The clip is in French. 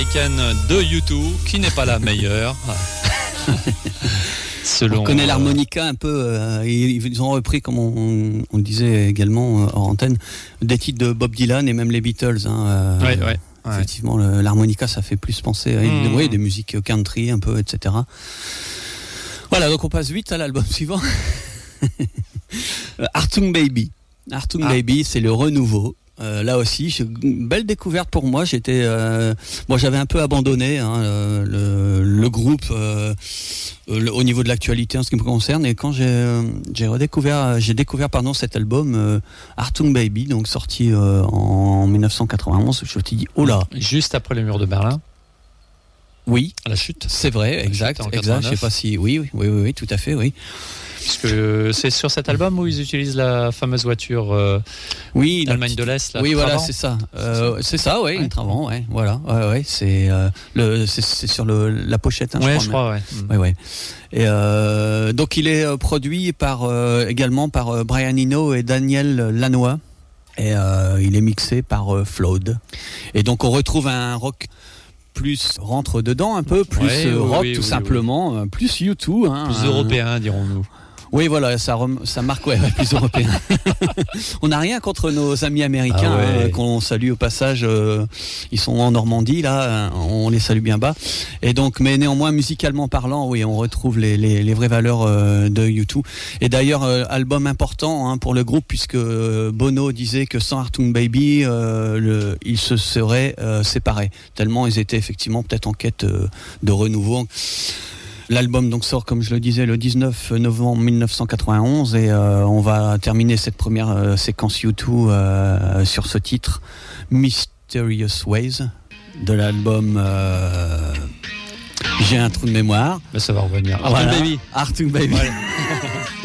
américaine de U2 qui n'est pas la meilleure. On connaît l'harmonica un peu. Ils ont repris, comme on disait également hors antenne, des titres de Bob Dylan et même les Beatles. Ouais. Effectivement, l'harmonica, ça fait plus penser à des musiques country un peu, etc. Voilà, donc on passe vite à l'album suivant. Achtung Baby. Achtung Baby, c'est le renouveau. Là aussi, une belle découverte pour moi. J'avais un peu abandonné le groupe au niveau de l'actualité en ce qui me concerne. Et quand j'ai découvert cet album Achtung Baby, donc sorti en 1991, je me suis dit oh là. Juste après le mur de Berlin. Oui, la chute. C'est vrai, exact. Je sais pas si oui, tout à fait, oui. Puisque c'est sur cet album où ils utilisent la fameuse voiture d'Allemagne de l'Est. Oui, voilà, c'est ça. C'est ça, oui, une Trabant, ouais, voilà. Ouais, c'est sur la pochette, je crois. Ouais. Et donc il est produit également par Brian Eno et Daniel Lanois. Et il est mixé par Flood. Et donc on retrouve un rock plus rentre dedans un peu, plus rock tout simplement, plus U2. Plus européen, dirons-nous. Oui, voilà, ça marque plus européen. On n'a rien contre nos amis américains qu'on salue au passage. Ils sont en Normandie, là, on les salue bien bas. Et donc, mais néanmoins, musicalement parlant, oui, on retrouve les vraies valeurs de U2. Et d'ailleurs, album important pour le groupe, puisque Bono disait que sans Achtung Baby, ils se seraient séparés. Tellement ils étaient effectivement peut-être en quête de renouveau. L'album donc sort, comme je le disais, le 19 novembre 1991 et on va terminer cette première séquence U2 sur ce titre Mysterious Ways de l'album J'ai un trou de mémoire. Mais ça va revenir. Achtung Baby. Achtung Baby.